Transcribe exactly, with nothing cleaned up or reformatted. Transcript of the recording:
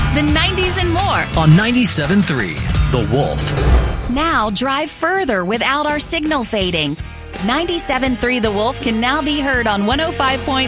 the nineties, and more. On ninety-seven point three, The Wolf. Now drive further without our signal fading. ninety-seven point three The Wolf can now be heard on one oh five point